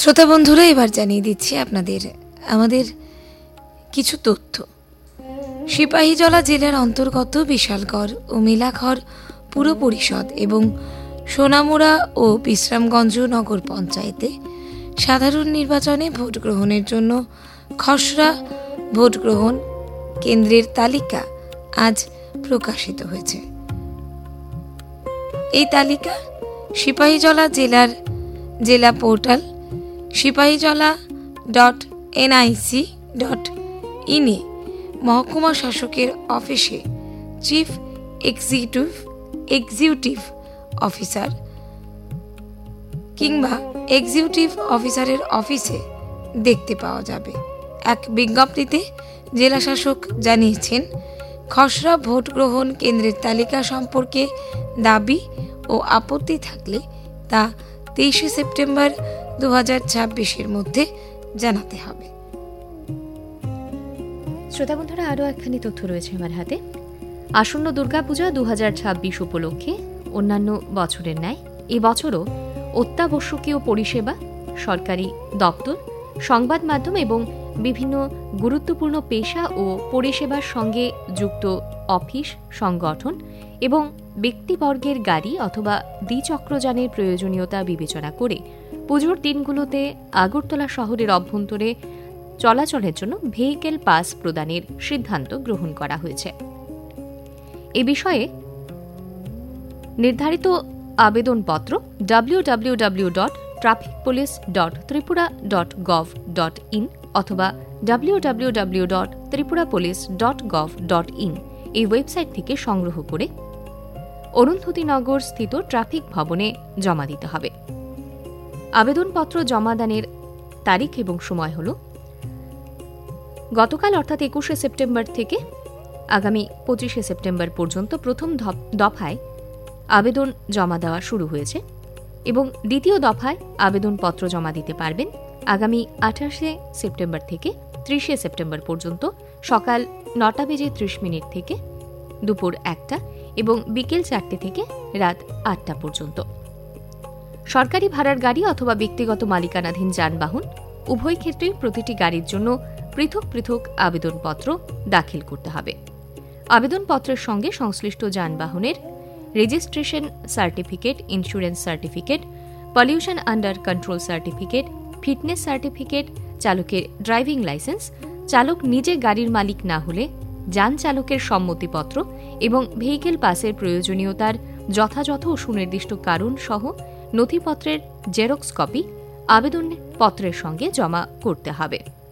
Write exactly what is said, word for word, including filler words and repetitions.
শ্রোতা বন্ধুরা, এবার জানিয়ে দিচ্ছি আপনাদের আমাদের কিছু তথ্য। সিপাহীজলা জেলার অন্তর্গত বিশালগড় ও মেলাঘর পুর পরিষদ এবং সোনামুড়া ও বিশ্রামগঞ্জ নগর পঞ্চায়েতে সাধারণ নির্বাচনে ভোট গ্রহণের জন্য খসড়া ভোট গ্রহণ কেন্দ্রের তালিকা আজ প্রকাশিত হয়েছে। এই তালিকা সিপাহীজলা জেলার জেলা portal Sepahijala dot NIC dot ইনে মহকুমা শাসকের অফিসে চিফ এক্সিকিউটিভ এক্সিকিউটিভ অফিসার কিংবা এক্সিকিউটিভ অফিসারের অফিসে দেখতে পাওয়া যাবে। এক বিজ্ঞপ্তিতে জেলাশাসক জানিয়েছেন, খসড়া ভোট গ্রহণ কেন্দ্রের তালিকা সম্পর্কে দাবি ও আপত্তি থাকলে তা তেইশে সেপ্টেম্বর দু হাজার ছাব্বিশের মধ্যে জানাতে হবে। শ্রোতা বন্ধুরা, আরও একখানি তথ্য রয়েছে আমার হাতে। আসন্ন দুর্গাপূজা দু হাজার ছাব্বিশ উপলক্ষে অন্যান্য বছরের ন্যায় এবছরও অত্যাবশ্যকীয় পরিষেবা, সরকারি দপ্তর, সংবাদ মাধ্যম এবং বিভিন্ন গুরুত্বপূর্ণ পেশা ও পরিষেবার সঙ্গে যুক্ত অফিস, সংগঠন এবং ব্যক্তিবর্গের গাড়ি অথবা দ্বিচক্রযানের প্রয়োজনীয়তা বিবেচনা করে পুজোর দিনগুলোতে আগরতলা শহরের অভ্যন্তরে চলাচলের জন্য ভেহিকেল পাস প্রদানের সিদ্ধান্ত গ্রহণ করা হয়েছে। এ বিষয়ে নির্ধারিত আবেদনপত্র W W W dot traffic police dot Tripura dot gov dot in অথবা W W W dot Tripura police dot gov dot in এই ওয়েবসাইট থেকে সংগ্রহ করে অরুন্ধতিনগর স্থিত ট্রাফিক ভবনে জমা দিতে হবে। আবেদনপত্র জমাদানের তারিখ এবং সময় হল গতকাল অর্থাৎ একুশে সেপ্টেম্বর থেকে আগামী পঁচিশে সেপ্টেম্বর পর্যন্ত প্রথম দফায় আবেদন জমা দেওয়া শুরু হয়েছে এবং দ্বিতীয় দফায় আবেদনপত্র জমা দিতে পারবেন আগামী আঠাশে সেপ্টেম্বর থেকে ত্রিশে সেপ্টেম্বর পর্যন্ত সকাল নটা বেজে ত্রিশ মিনিট থেকে দুপুর একটা এবং বিকেল চারটে থেকে রাত আটটা পর্যন্ত। সরকারি ভাড়ার গাড়ি অথবা ব্যক্তিগত মালিকানাধীন যানবাহন উভয় ক্ষেত্রেই প্রতিটি গাড়ির জন্য পৃথক পৃথক আবেদনপত্র দাখিল করতে হবে। আবেদনপত্রের সঙ্গে সংশ্লিষ্ট যানবাহনের registration certificate, insurance certificate, pollution under control certificate, fitness certificate, চালকের ড্রাইভিং লাইসেন্স, চালক নিজে গাড়ির মালিক না হলে যান চালকের সম্মতিপত্র এবং ভেহিকেল পাসের প্রয়োজনীয়তার যথাযথ ও সুনির্দিষ্ট কারণ সহ নথিপত্রের জেরক্স কপি আবেদনপত্রের সঙ্গে জমা করতে হবে।